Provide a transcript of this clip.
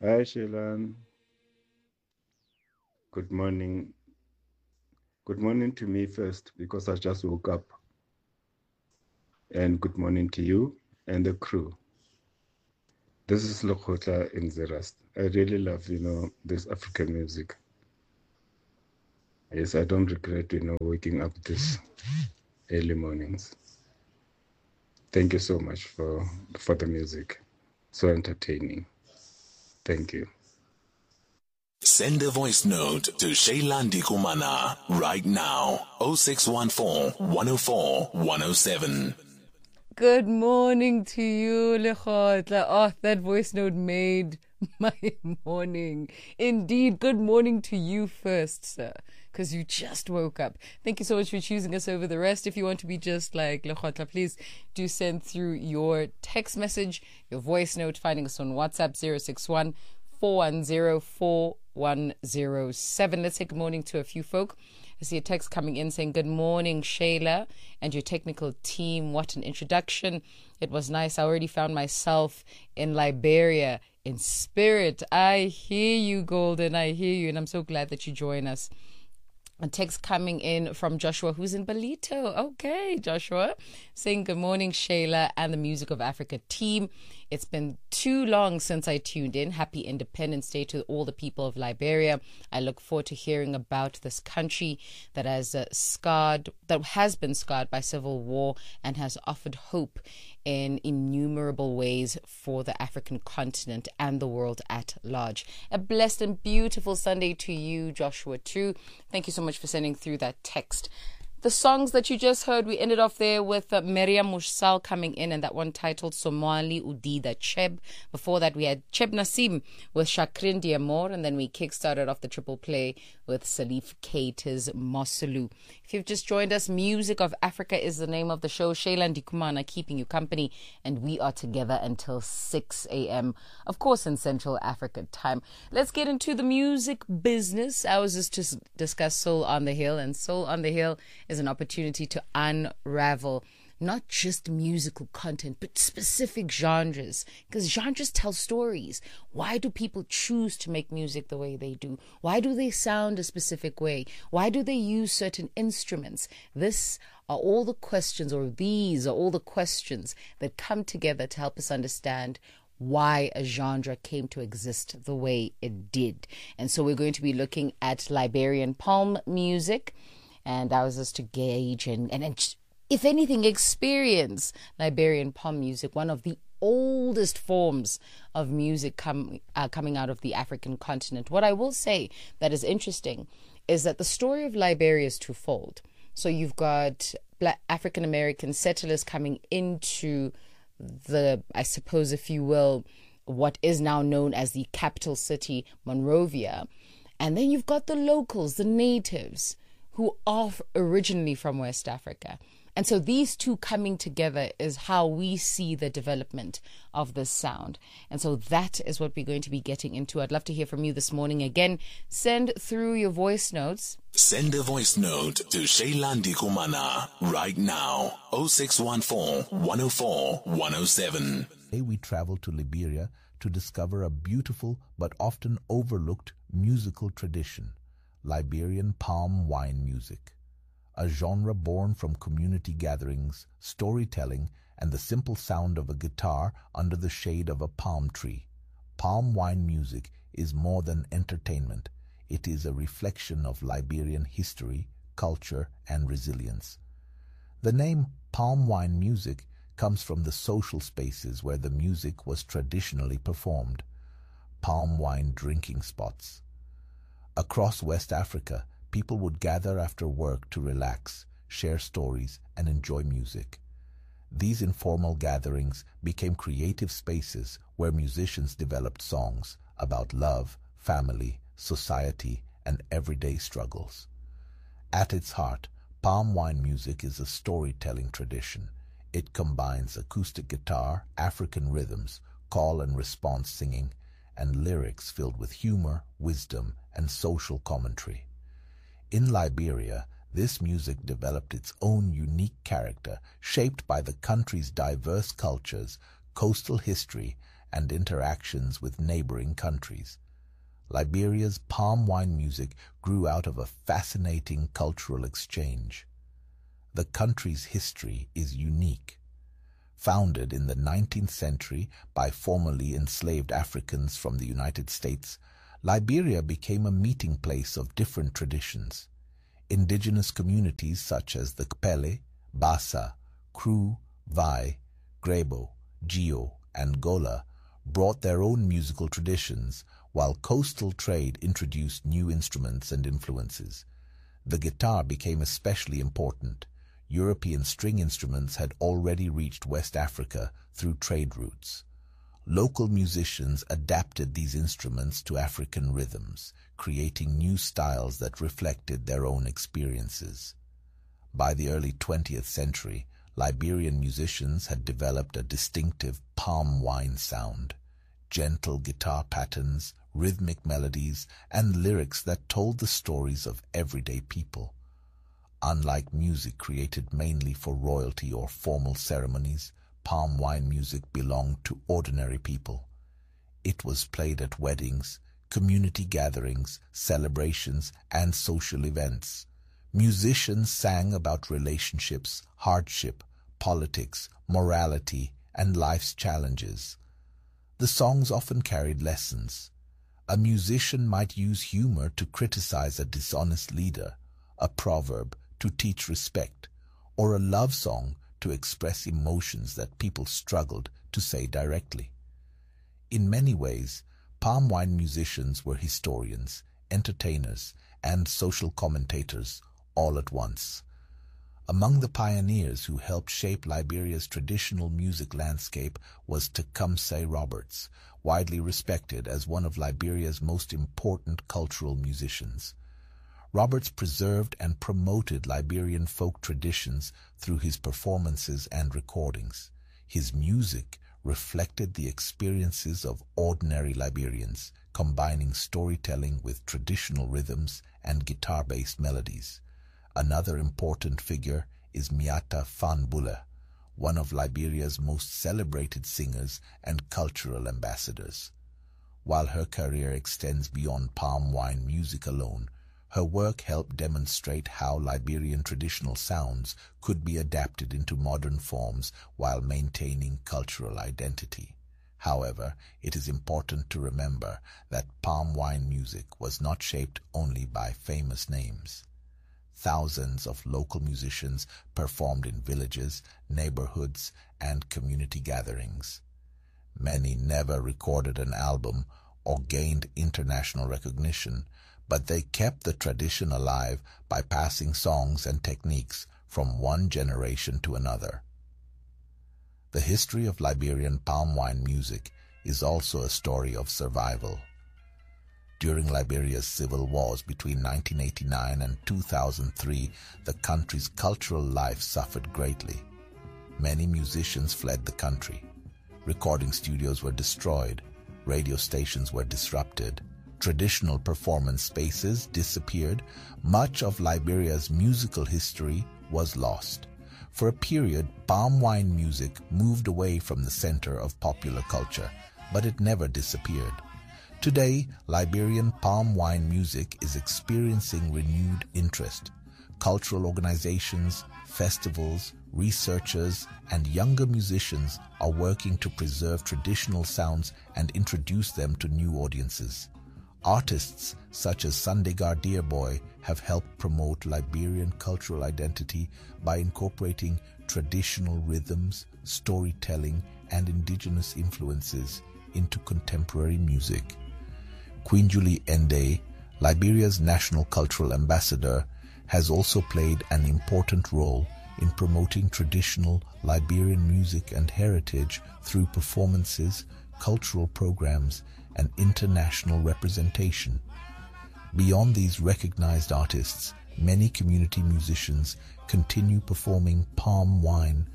Hi, Shailan. Good morning. Good morning to me first because I just woke up. And good morning to you and the crew. This is Lokota in the Rust. I really love, this African music. Yes, I don't regret, waking up this early mornings. Thank you so much for the music. So entertaining. Thank you. Send a voice note to Shailandi Kumana right now. 0614 104 107. Good morning to you, Lekgotla. Oh, that voice note made my morning. Indeed, good morning to you first, sir, because you just woke up. Thank you so much for choosing us over the rest. If you want to be just like Lekgotla, please do send through your text message, your voice note, finding us on WhatsApp 061 410 4107. Let's say good morning to a few folk. I see a text coming in saying, good morning, Shayla and your technical team. What an introduction. It was nice. I already found myself in Liberia in spirit. I hear you, Golden. I hear you. And I'm so glad that you join us. A text coming in from Joshua, who's in Belito. Okay, Joshua, saying good morning, Shayla and the Music of Africa team. It's been too long since I tuned in. Happy Independence Day to all the people of Liberia. I look forward to hearing about this country that has been scarred by civil war and has offered hope in innumerable ways for the African continent and the world at large. A blessed and beautiful Sunday to you, Joshua True. Thank you so much for sending through that text. The songs that you just heard, we ended off there with Miriam Mushsal coming in, and that one titled Somali Udida Cheb. Before that, we had Cheb Nasim with Shakrin Diamor, and then we kickstarted off the triple play with Salif Keita's Mosulu. If you've just joined us, Music of Africa is the name of the show. Shayla Ndikumana keeping you company, and we are together until 6 a.m., of course, in Central Africa time. Let's get into the music business. Ours is to discuss Soul on the Hill, and Soul on the Hill is an opportunity to unravel not just musical content, but specific genres, because genres tell stories. Why do people choose to make music the way they do? Why do they sound a specific way? Why do they use certain instruments? These are all the questions that come together to help us understand why a genre came to exist the way it did. And so we're going to be looking at Liberian palm music, and that was just to gauge and if anything, experience Liberian palm music, one of the oldest forms of music coming out of the African continent. What I will say that is interesting is that the story of Liberia is twofold. So you've got Black African American settlers coming into the, I suppose, if you will, what is now known as the capital city, Monrovia. And then you've got the locals, the natives, who are originally from West Africa. And so these two coming together is how we see the development of this sound. And so that is what we're going to be getting into. I'd love to hear from you this morning. Again, send through your voice notes. Send a voice note to Shailandi Kumana right now. 0614 104 107. Today we travel to Liberia to discover a beautiful but often overlooked musical tradition, Liberian palm wine music. A genre born from community gatherings, storytelling, and the simple sound of a guitar under the shade of a palm tree. Palm wine music is more than entertainment. It is a reflection of Liberian history, culture, and resilience. The name palm wine music comes from the social spaces where the music was traditionally performed, palm wine drinking spots. Across West Africa, people would gather after work to relax, share stories, and enjoy music. These informal gatherings became creative spaces where musicians developed songs about love, family, society, and everyday struggles. At its heart, palm wine music is a storytelling tradition. It combines acoustic guitar, African rhythms, call and response singing, and lyrics filled with humor, wisdom, and social commentary. In Liberia, this music developed its own unique character, shaped by the country's diverse cultures, coastal history, and interactions with neighboring countries. Liberia's palm wine music grew out of a fascinating cultural exchange. The country's history is unique. Founded in the 19th century by formerly enslaved Africans from the United States, Liberia became a meeting place of different traditions. Indigenous communities such as the Kpele, Bassa, Kru, Vai, Grebo, Gio, and Gola brought their own musical traditions, while coastal trade introduced new instruments and influences. The guitar became especially important. European string instruments had already reached West Africa through trade routes. Local musicians adapted these instruments to African rhythms, creating new styles that reflected their own experiences. By the early 20th century, Liberian musicians had developed a distinctive palm wine sound, gentle guitar patterns, rhythmic melodies, and lyrics that told the stories of everyday people. Unlike music created mainly for royalty or formal ceremonies, palm wine music belonged to ordinary people. It was played at weddings, community gatherings, celebrations, and social events. Musicians sang about relationships, hardship, politics, morality, and life's challenges. The songs often carried lessons. A musician might use humor to criticize a dishonest leader, a proverb to teach respect, or a love song to express emotions that people struggled to say directly. In many ways, palm wine musicians were historians, entertainers, and social commentators all at once. Among the pioneers who helped shape Liberia's traditional music landscape was Tecumseh Roberts, widely respected as one of Liberia's most important cultural musicians. Roberts preserved and promoted Liberian folk traditions through his performances and recordings. His music reflected the experiences of ordinary Liberians, combining storytelling with traditional rhythms and guitar-based melodies. Another important figure is Miata Fanbula, one of Liberia's most celebrated singers and cultural ambassadors. While her career extends beyond palm wine music alone, her work helped demonstrate how Liberian traditional sounds could be adapted into modern forms while maintaining cultural identity. However, it is important to remember that palm wine music was not shaped only by famous names. Thousands of local musicians performed in villages, neighborhoods, and community gatherings. Many never recorded an album or gained international recognition, but they kept the tradition alive by passing songs and techniques from one generation to another. The history of Liberian palm wine music is also a story of survival. During Liberia's civil wars between 1989 and 2003, the country's cultural life suffered greatly. Many musicians fled the country. Recording studios were destroyed, radio stations were disrupted, traditional performance spaces disappeared, much of Liberia's musical history was lost. For a period, palm wine music moved away from the center of popular culture, but it never disappeared. Today, Liberian palm wine music is experiencing renewed interest. Cultural organizations, festivals, researchers, and younger musicians are working to preserve traditional sounds and introduce them to new audiences. Artists such as Sandegar Dearboy have helped promote Liberian cultural identity by incorporating traditional rhythms, storytelling, and indigenous influences into contemporary music. Queen Julie Ende, Liberia's national cultural ambassador, has also played an important role in promoting traditional Liberian music and heritage through performances, cultural programs, and international representation. Beyond these recognized artists, many community musicians continue performing palm wine